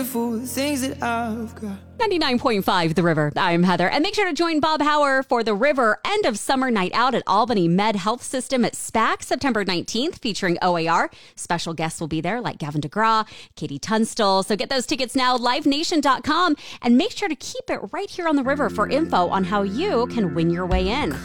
for the things that I've got. 99.5 The River. I'm Heather. And make sure to join Bob Hauer for The River end of summer night out at Albany Med Health System at SPAC, September 19th, featuring OAR. Special guests will be there like Gavin DeGraw, Katie Tunstall. So get those tickets now, livenation.com. And make sure to keep it right here on The River for info on how you can win your way in.